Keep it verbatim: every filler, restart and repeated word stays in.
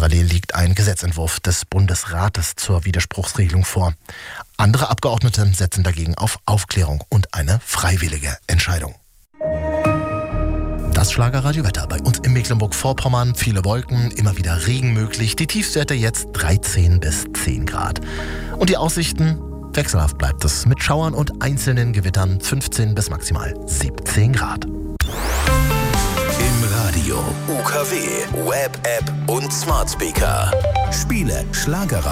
Parallel liegt ein Gesetzentwurf des Bundesrates zur Widerspruchsregelung vor. Andere Abgeordnete setzen dagegen auf Aufklärung und eine freiwillige Entscheidung. Das Schlagerradiowetter bei uns in Mecklenburg-Vorpommern. Viele Wolken, immer wieder Regen möglich. Die Tiefstwerte jetzt dreizehn bis zehn Grad. Und die Aussichten? Wechselhaft bleibt es mit Schauern und einzelnen Gewittern fünfzehn bis maximal siebzehn Grad. Im Radio, U K W, Web-App und Smart Speaker. Spiele Schlagerradio.